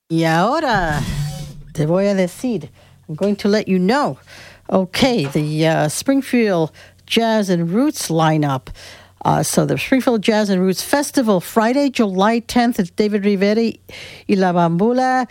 Y ahora te voy a decir, I'm going to let you know. Okay, the Springfield Jazz and Roots lineup. So the Springfield Jazz and Roots Festival, Friday, July 10th, it's David Rivera y La Bambula.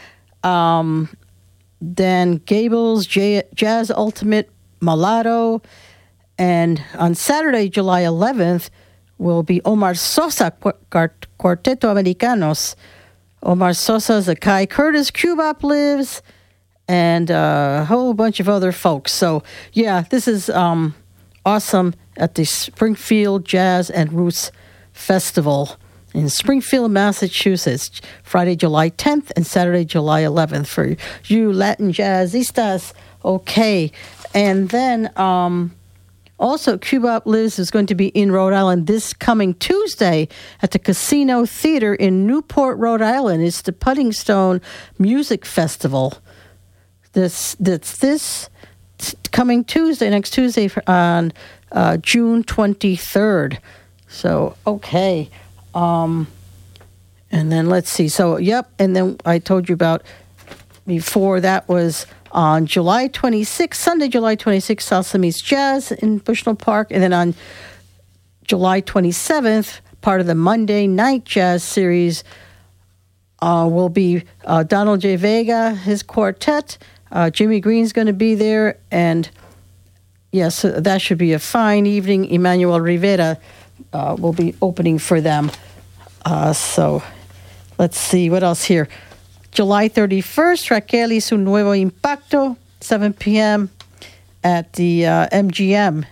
Dan Gables, Jazz Ultimate Mulatto. And on Saturday, July 11th, will be Omar Sosa Cuarteto Americanos. Omar Sosa, Zakai Curtis, Cubop Lives, and a whole bunch of other folks. So, yeah, this is awesome at the Springfield Jazz and Roots Festival in Springfield, Massachusetts, Friday, July 10th and Saturday, July 11th for you Latin jazzistas. Okay. And then also, Cubop Lives is going to be in Rhode Island this coming Tuesday at the Casino Theater in Newport, Rhode Island. It's the Pudding Stone Music Festival. This coming Tuesday, next Tuesday on June 23rd. So, okay. And then let's see. So, yep. And then I told you about before that was on July 26th, Sunday, July 26th, Salsa Meets Jazz in Bushnell Park. And then on July 27th, part of the Monday Night Jazz series will be Donald J. Vega, his quartet. Jimmy Green's going to be there. And, yes, that should be a fine evening. Emmanuel Rivera will be opening for them. So let's see what else here. July 31st, Raquel y su nuevo impacto, 7 p.m. at the MGM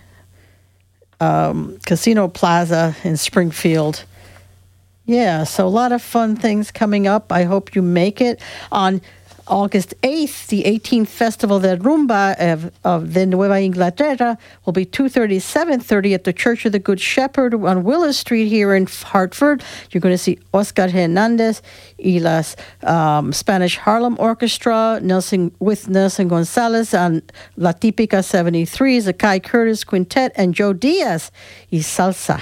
Casino Plaza in Springfield. Yeah, so a lot of fun things coming up. I hope you make it. On August 8th, the 18th Festival de Rumba of the Nueva Inglaterra will be 2:30, 7:30 at the Church of the Good Shepherd on Willis Street here in Hartford. You're going to see Oscar Hernandez y las Spanish Harlem Orchestra, Nelson Gonzalez on La Típica 73, Zakai Curtis Quintet, and Joe Diaz y Salsa.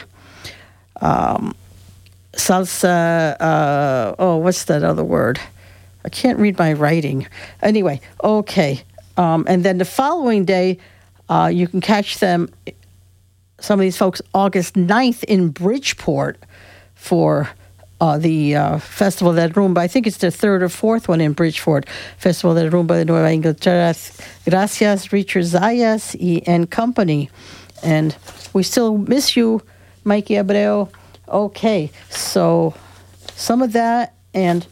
What's that other word? I can't read my writing. Anyway, okay. And then the following day, you can catch them, some of these folks, August 9th in Bridgeport for the Festival de Rumba. I think it's the third or fourth one in Bridgeport. Festival de Rumba de Nueva Inglaterra. Gracias, Richard Zayas and company. And we still miss you, Mikey Abreu. Okay, so some of that, and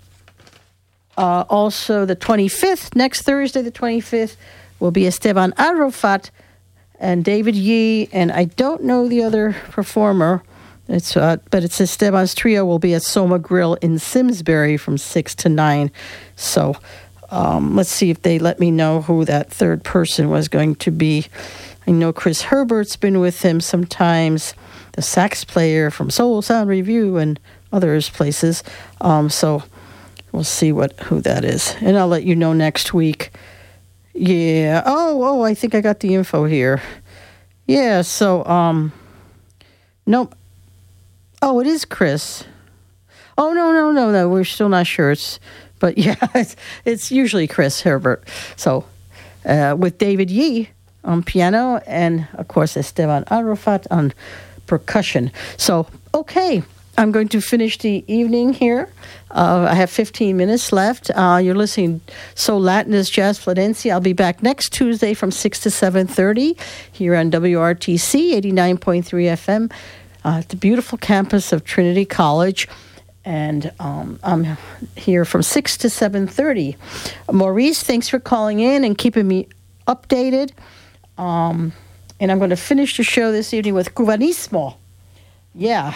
also the 25th, next Thursday the 25th, will be Esteban Arrofat and David Yee, and I don't know the other performer. But it's Esteban's trio will be at Soma Grill in Simsbury from 6 to 9. So let's see if they let me know who that third person was going to be. I know Chris Herbert's been with him sometimes, the sax player from Soul Sound Review and others places. So we'll see who that is. And I'll let you know next week. Yeah. Oh, I think I got the info here. Yeah, so, nope. Oh, it is Chris. Oh, no. We're still not sure. But yeah, it's usually Chris Herbert. So, with David Yee on piano and, of course, Esteban Arrofat on percussion. So, okay. I'm going to finish the evening here. I have 15 minutes left. You're listening So Latin is Jazz Florencia. I'll be back next Tuesday from 6 to 7:30 here on WRTC 89.3 FM at the beautiful campus of Trinity College. And I'm here from 6 to 7:30. Maurice, thanks for calling in and keeping me updated. And I'm going to finish the show this evening with Cubanismo. Yeah.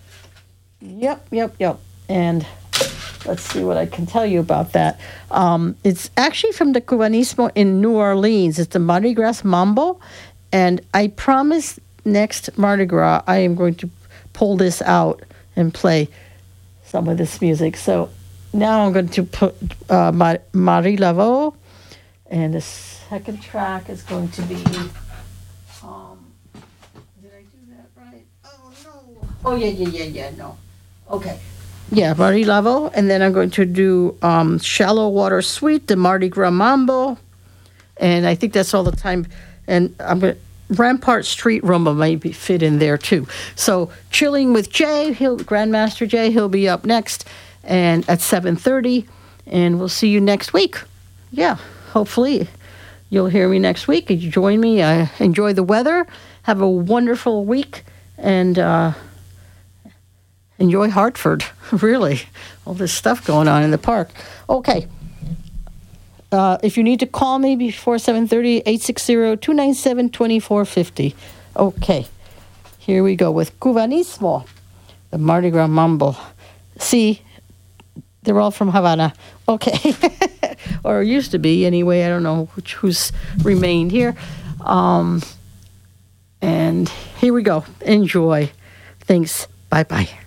Yep. And let's see what I can tell you about that. It's actually from the Cubanismo in New Orleans. It's the Mardi Gras Mambo. And I promise next Mardi Gras I am going to pull this out and play some of this music. So now I'm going to put Marie Laveau. And the second track is going to be... did I do that right? Oh, no. Oh, yeah, no. Okay. Yeah, Mardi Lavo. And then I'm going to do Shallow Water Suite, the Mardi Gras Mambo. And I think that's all the time. And I'm going to... Rampart Street Rumba might fit in there too. So Chilling with Jay, Grandmaster Jay, he'll be up next and at 7:30, and we'll see you next week. Yeah, hopefully you'll hear me next week. You join me. Enjoy the weather. Have a wonderful week, and enjoy Hartford. Really, all this stuff going on in the park. Okay. If you need to call me before 7:30, 860-297-2450. Okay, here we go with Cubanismo, the Mardi Gras Mambo. See, they're all from Havana. Okay, or used to be anyway. I don't know who's remained here. And here we go. Enjoy. Thanks. Bye-bye.